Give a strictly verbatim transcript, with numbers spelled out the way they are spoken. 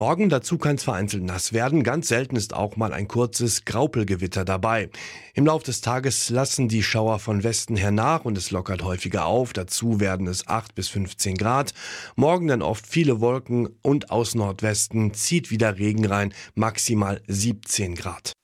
Morgen dazu kann es vereinzelt nass werden. Ganz selten ist auch mal ein kurzes Graupelgewitter dabei. Im Laufe des Tages lassen die Schauer von Westen her nach und es lockert häufiger auf. Dazu werden es acht bis fünfzehn Grad. Morgen dann oft viele Wolken und aus Nordwesten zieht wieder Regen rein, maximal siebzehn Grad.